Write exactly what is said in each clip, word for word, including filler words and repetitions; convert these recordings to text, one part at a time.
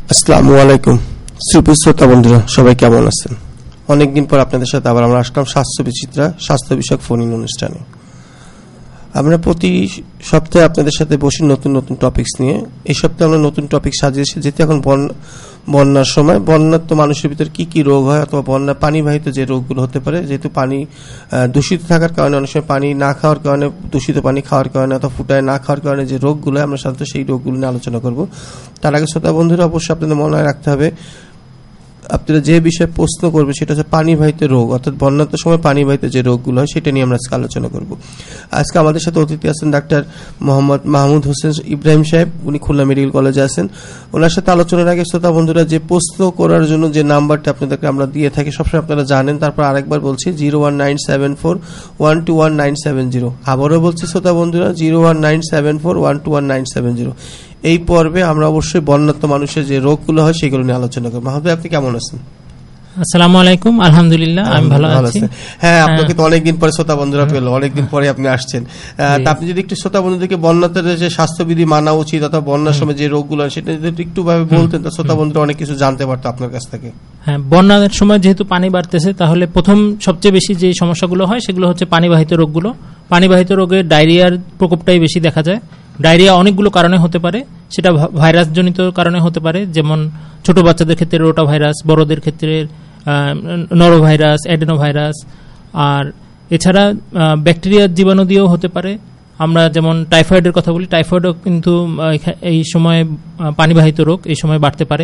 আসসালামু আলাইকুম সুপ্রিয় শ্রোতা বন্ধুরা, সবাই কেমন আছেন? অনেকদিন পর আপনাদের সাথে আবার আমরা আসলাম স্বাস্থ্য বিচিত্রা স্বাস্থ্য বিষয়ক ফোন ইন অনুষ্ঠানে। আমরা প্রতি সপ্তাহে আপনাদের সাথে বসি নতুন নতুন টপিকস নিয়ে। এই সপ্তাহে আমরা নতুন টপিক সাজিয়েছি, যেহেতু এখন বন্যার সময়। বন্যার তো মানুষের ভিতরে কি কি রোগ হয় অথবা বন্যা পানিবাহিত যে রোগগুলো হতে পারে, যেহেতু পানি দূষিত থাকার কারণে, অনেক সময় পানি না খাওয়ার কারণে, দূষিত পানি খাওয়ার কারণে অথবা ফুটায় না খাওয়ার কারণে যে রোগগুলো, আমরা সাধারণত সেই রোগগুলো নিয়ে আলোচনা করব। তার আগে শ্রোতা বন্ধুরা, অবশ্যই আপনাদের মনে রাখতে হবে, আপনারা যে বিষয়ে প্রশ্ন করবে সেটা হচ্ছে পানিবাহিত রোগ, অর্থাৎ বন্যার সময় পানিবাহিত যে রোগগুলো হয় সেটা নিয়ে আমরা আজকে আলোচনা করব। আজকে আমাদের সাথে অতিথি আছেন ডাক্তার মোহাম্মদ মাহমুদ হোসেন ইব্রাহিম সাহেব, উনি খুলনা মেডিকেল কলেজে আছেন। ওনার সাথে আলোচনার আগে শ্রোতা বন্ধুরা, যে প্রশ্ন করার জন্য যে নাম্বারটা আপনাদেরকে আমরা দিয়ে থাকি সবসময় আপনারা জানেন, তারপর আরেকবার বলছি zero one nine seven four one two one nine seven zero আবারও বলছি শ্রোতা বন্ধুরা, zero one nine seven four one two one nine seven zero এই পর্বে আমরা অবশ্যই বন্যাত্ম মানুষের যে রোগগুলো হয় সেগুলো নিয়ে আলোচনা করবো। মাহমুদ, আপনি কেমন আছেন? আসসালামু আলাইকুম, আলহামদুলিল্লাহ আমি ভালো আছি। হ্যাঁ, আপনাকে তো অনেকদিন পরে শ্রোতা বন্ধুরা পেলো, অনেকদিন পরে আপনি আসছেন। আপনি যদি একটু শ্রোতা বন্ধুদেরকে বন্যাতে যে স্বাস্থ্যবিধি মানা উচিত অথবা বন্যার সময় যে রোগগুলো সেটা যদি একটু ভাবে বলতেন, তা শ্রোতা বন্ধুরা অনেক কিছু জানতে পারতো আপনার কাছ থেকে। হ্যাঁ, বন্যার সময় যেহেতু পানি বাড়তেছে, তাহলে প্রথম সবচেয়ে বেশি যে সমস্যাগুলো হয় সেগুলো হচ্ছে পানিবাহিত রোগগুলো। পানিবাহিত রোগে ডায়রিয়ার প্রকোপটাই বেশি দেখা যায়। ডায়রিয়া অনেকগুলো কারণে হতে পারে, সেটা ভাইরাস জনিত কারণে হতে পারে, যেমন ছোট বাচ্চাদের ক্ষেত্রে রোটা ভাইরাস, বড়দের ক্ষেত্রে নরোভাইরাস, অ্যাডেনোভাইরাস, আর এছাড়া ব্যাকটেরিয়ার জীবাণু দিয়েও হতে পারে। আমরা যেমন টাইফয়েডের কথা বলি, টাইফয়েডও কিন্তু এই সময় পানিবাহিত রোগ, এই সময় বাড়তে পারে।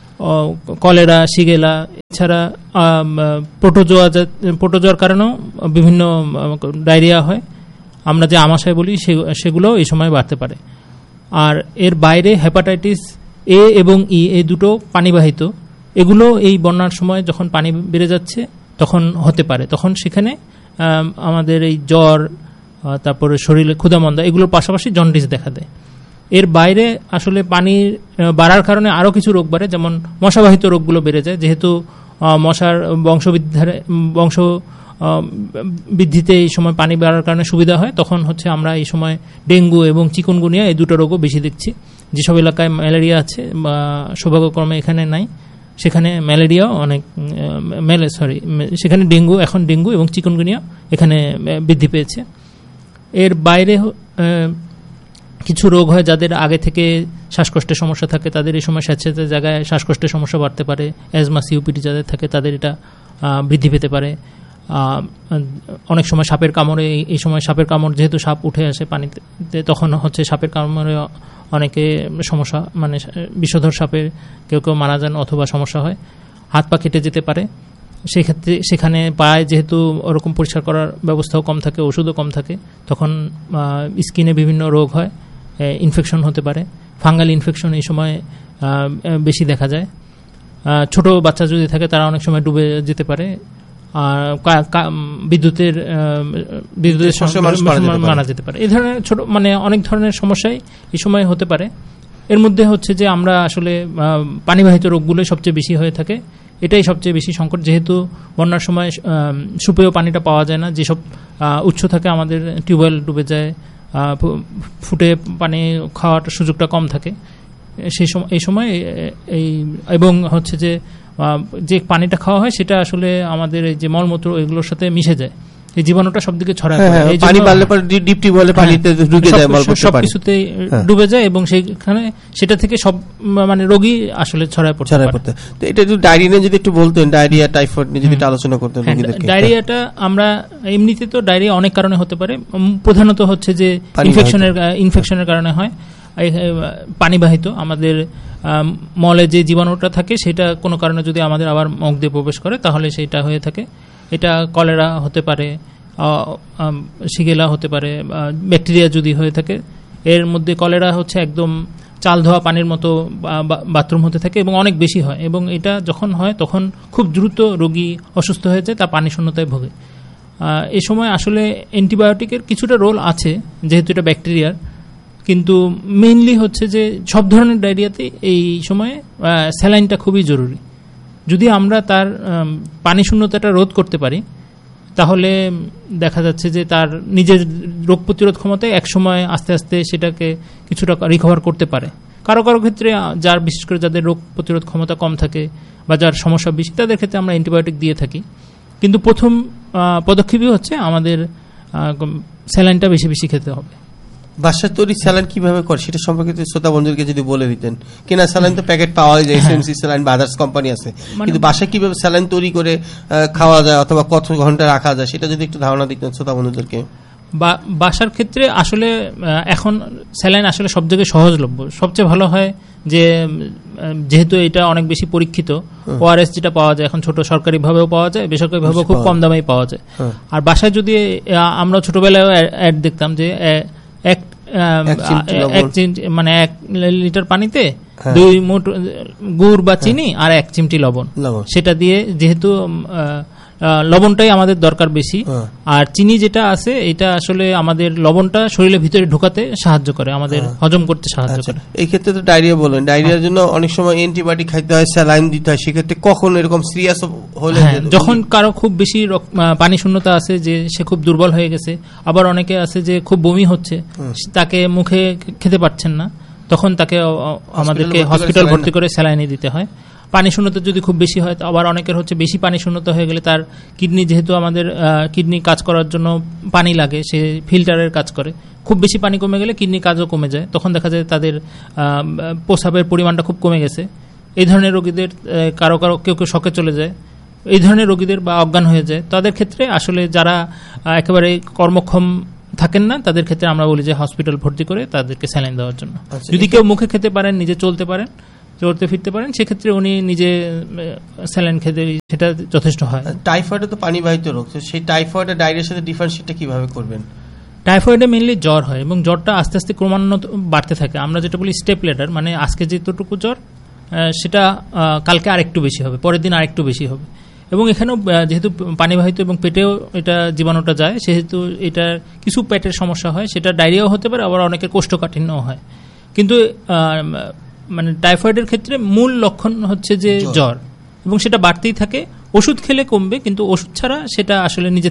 কলেরা, শিগেলা, এছাড়া প্রোটোজোয়া, প্রোটোজোয়ার কারণেও বিভিন্ন ডায়রিয়া হয়, আমরা যে আমাশয় বলি, সেগুলো এই সময় বাড়তে পারে। আর এর বাইরে হেপাটাইটিস এ এবং ই, এই দুটো পানিবাহিত, এগুলো এই বন্যার সময় যখন পানি বেড়ে যাচ্ছে তখন হতে পারে। তখন সেখানে আমাদের এই জ্বর, তারপরে শরীরে ক্ষুধামন্দা, এগুলোর পাশাপাশি জন্ডিস দেখা দেয়। এর বাইরে আসলে পানি বাড়ার কারণে আরও কিছু রোগ বাড়ে, যেমন মশাবাহিত রোগগুলো বেড়ে যায়। যেহেতু মশার বংশবৃদ্ধির বংশ বৃদ্ধিতে এই সময় পানি বাড়ার কারণে সুবিধা হয়, তখন হচ্ছে আমরা এই সময় ডেঙ্গু এবং চিকুনগুনিয়া এই দুটো রোগও বেশি দেখছি। যেসব এলাকায় ম্যালেরিয়া আছে বা সৌভাগ্যক্রমে এখানে নাই, সেখানে ম্যালেরিয়া অনেক মেলে সরি সেখানে ডেঙ্গু, এখন ডেঙ্গু এবং চিকুনগুনিয়া এখানে বৃদ্ধি পেয়েছে। এর বাইরে কিছু রোগ হয় যাদের আগে থেকে শ্বাসকষ্টের সমস্যা থাকে, তাদের এই সময় স্যাঁতস্যাঁতে জায়গায় শ্বাসকষ্টের সমস্যা বাড়তে পারে। অ্যাজমা, সিওপিডি যাদের থাকে তাদের এটা বৃদ্ধি পেতে পারে। অনেক সময় সাপের কামড়ে, এই সময় সাপের কামড়, যেহেতু সাপ উঠে আসে পানিতে, তখন হচ্ছে সাপের কামড়ে অনেকে সমস্যা, মানে বিষধর সাপে কেউ কেউ মারা যান অথবা সমস্যা হয়। হাত পা কেটে যেতে পারে, সেই ক্ষেত্রে সেখানে পায়ে যেহেতু ওরকম পরিষ্কার করার ব্যবস্থাও কম থাকে, ওষুধও কম থাকে, তখন স্কিনে বিভিন্ন রোগ হয়, ইনফেকশন হতে পারে। ফাঙ্গাল ইনফেকশন এই সময় বেশি দেখা যায়। ছোট বাচ্চা যদি থাকে তারা অনেক সময় ডুবে যেতে পারে। আর বিদ্যুতের বিদ্যুতের মারা যেতে পারে। এই ধরনের ছোট মানে অনেক ধরনের সমস্যাই এই সময় হতে পারে। এর মধ্যে হচ্ছে যে আমরা আসলে পানিবাহিত রোগগুলোই সবচেয়ে বেশি হয়ে থাকে, এটাই সবচেয়ে বেশি সংকট। যেহেতু বন্যার সময় সুপেয় পানিটা পাওয়া যায় না, যেসব উৎস থাকে আমাদের টিউবওয়েল ডুবে যায়, ফুটে পানি খাওয়ার সুযোগটা কম থাকে সেই সময় এই সময় এই এবং হচ্ছে যে যে পানিটা খাওয়া হয় সেটা আসলে আমাদের এই যে মলমূত্র এগুলোর সাথে মিশে যায়, এই জীবাণুটা সবদিকে ছড়ায় পড়ে, পানি বাড়লে পরে ডিপ টিউবওয়েলে পানিতে ঢুকে যায়, সবকিছুতে ডুবে যায় এবং সেইখানে সেটা থেকে সব মানে রোগী আসলে ছড়ায় পড়তে ছড়ায় পড়তে তো এটা একটু ডায়রিয়া নিয়ে যদি একটু বলতেন, ডায়রিয়া, টাইফয়েড নিয়ে যদি আলোচনা করতেন। ডায়রিয়াটা আমরা এমনিতে তো ডায়রিয়া অনেক কারণে হতে পারে, প্রধানত হচ্ছে যে ইনফেকশনের ইনফেকশনের কারণে হয়। পানিবাহিত আমাদের মলে যে জীবাণুটা থাকে সেটা কোনো কারণে যদি আমাদের আবার মুখ দিয়ে প্রবেশ করে তাহলে সেটা হয়ে থাকে। এটা কলেরা হতে পারে, শিগেলা হতে পারে, ব্যাকটেরিয়া যদি হয়ে থাকে। এর মধ্যে কলেরা হচ্ছে একদম চাল ধোয়া পানির মতো বাথরুম হতে থাকে এবং অনেক বেশি হয়, এবং এটা যখন হয় তখন খুব দ্রুত রোগী অসুস্থ হয়ে যায়, তা পানি শূন্যতায় ভোগে। এই সময় আসলে অ্যান্টিবায়োটিকের কিছুটা রোল আছে যেহেতু এটা ব্যাকটেরিয়ার, কিন্তু মেইনলি হচ্ছে যে সব ধরনের ডায়রিয়াতে এই সময়ে স্যালাইনটা খুবই জরুরি। যদি আমরা তার পানি শূন্যতাটা রোধ করতে পারি তাহলে দেখা যাচ্ছে যে তার নিজের রোগ প্রতিরোধ ক্ষমতায় একসময় আস্তে আস্তে সেটাকে কিছুটা রিকভার করতে পারে। কারো কারো ক্ষেত্রে যার বিশেষ করে যাদের রোগ প্রতিরোধ ক্ষমতা কম থাকে বা যার সমস্যা বেশি তাদের ক্ষেত্রে আমরা অ্যান্টিবায়োটিক দিয়ে থাকি। কিন্তু প্রথম পদক্ষেপই হচ্ছে আমাদের স্যালাইনটা বেশি বেশি খেতে হবে। বাসায় তৈরি স্যালাইন কিভাবে করে সেটা সম্পর্কে শ্রোতা বন্ধুদেরকে যদি বলে দিতেন। কেনা স্যালাইন তো প্যাকেট পাওয়া যায়, এসএমসি স্যালাইন বা আদার্স কোম্পানি আছে, কিন্তু বাসায় কিভাবে স্যালাইন তৈরি করে খাওয়া যায় অথবা কত ঘন্টা রাখা যায় সেটা যদি একটু ধারণা দিতেন শ্রোতা বন্ধুদেরকে। বাসার ক্ষেত্রে আসলে এখন স্যালাইন আসলে সব জায়গায় সহজলভ্য। সবচেয়ে ভালো হয় যে যেহেতু এটা অনেক বেশি পরীক্ষিত, ওআরএস যেটা পাওয়া যায় এখন ছোট সরকারিভাবেও পাওয়া যায়, বেসরকারিভাবেও খুব কম দামেই পাওয়া যায়। আর বাসায় যদি আমরা ছোটবেলায় অ্যাড দেখতাম যে এক মানে এক লিটার পানিতে দুই মুঠ গুড় বা চিনি আর এক চিমটি লবণ, সেটা দিয়ে যেহেতু লবণটাই আমাদের দরকার বেশি, আর চিনি যেটা আছে এটা আসলে আমাদের লবণটা শরীরের ভিতরে ঢোকাতে সাহায্য করে, আমাদের হজম করতে সাহায্য করে। এই ক্ষেত্রে তো ডায়রিয়া বলেন, ডায়রিয়ার জন্য অনেক সময় অ্যান্টিবায়োটিক খাইতে হয়, স্যালাইন দিতে হয়, সেক্ষেত্রে কখন এরকম সিরিয়াস হলে? যখন কারো খুব বেশি পানি শূন্যতা আছে, যে সে খুব দুর্বল হয়ে গেছে, আবার অনেকে আছে যে খুব বমি হচ্ছে, তাকে মুখে খেতে পারছেন না, তখন তাকে আমাদেরকে হসপিটাল ভর্তি করে স্যালাইন দিতে হয়। পানি শূন্যতা যদি খুব বেশি হয়, আবার অনেকের হচ্ছে বেশি পানি শূন্যতা হয়ে গেলে তার কিডনি, যেহেতু আমাদের কিডনি কাজ করার জন্য পানি লাগে, সে ফিল্টারের কাজ করে, খুব বেশি পানি কমে গেলে কিডনি কাজও কমে যায়, তখন দেখা যায় তাদের প্রস্রাবের পরিমাণটা খুব কমে গেছে। এই ধরনের রোগীদের কারো কারো কেউ কেউ শকে চলে যায়, এই ধরনের রোগীদের বা অজ্ঞান হয়ে যায়, তাদের ক্ষেত্রে আসলে যারা একেবারে কর্মক্ষম থাকেন না তাদের ক্ষেত্রে আমরা বলি যে হসপিটাল ভর্তি করে তাদেরকে স্যালাইন দেওয়ার জন্য। যদি কেউ মুখে খেতে পারেন, নিজে চলতে পারেন, চলতে ফিরতে পারেন, সেক্ষেত্রে উনি নিজে স্যালাইন খেতে সেটা যথেষ্ট হয়। টাইফয়েড তো পানিবাহিত রোগ, সেই টাইফয়েড আর ডায়রিয়ার সাথে ডিফারেন্সিয়েটটা কিভাবে করবেন? টাইফয়েডে মেইনলি জ্বর হয় এবং জ্বরটা আস্তে আস্তে ক্রমান্বয়ে বাড়তে থাকে। আমরা যেটা বলি স্টেপ লেডার, মানে আজকে যেতটুকু জ্বর সেটা কালকে আরেকটু বেশি হবে, পরের দিন আরেকটু বেশি হবে। এবং এখানেও যেহেতু পানিবাহিত এবং পেটেও এটা জীবাণুটা যায়, সেহেতু এটা কিছু পেটের সমস্যা হয়, সেটা ডায়রিয়াও হতে পারে, আবার অনেকের কোষ্ঠকাঠিন্যও হয়। কিন্তু মানে টাইফয়েডের ক্ষেত্রে মূল লক্ষণ হচ্ছে যে জ্বর, এবং সেটা বাড়তেই থাকে। ওষুধ খেলে কমবে, কিন্তু ওষুধ ছাড়া সেটা আসলে নিজে